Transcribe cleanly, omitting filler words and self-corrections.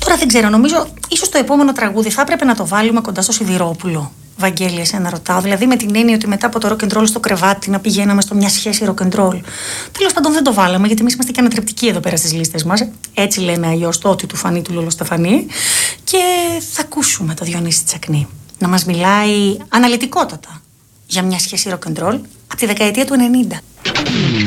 Τώρα δεν ξέρω, νομίζω ίσως το επόμενο τραγούδι θα έπρεπε να το βάλουμε κοντά στο Σιδηρόπουλο. Βαγγέλη, εσένα ρωτάω. Δηλαδή με την έννοια ότι μετά από το rock and roll στο κρεβάτι να πηγαίναμε στο μια σχέση rock and roll. Τέλος πάντων δεν το βάλαμε, γιατί εμείς είμαστε και ανατρεπτικοί εδώ πέρα στις λίστες μας. Έτσι λέμε αλλιώς το ότι του φανεί του Λόλο Στεφανή. Και θα ακούσουμε το Διονύση Τσακνή να μας μιλάει αναλυτικότατα για μια σχέση rock and roll από τη δεκαετία του 90.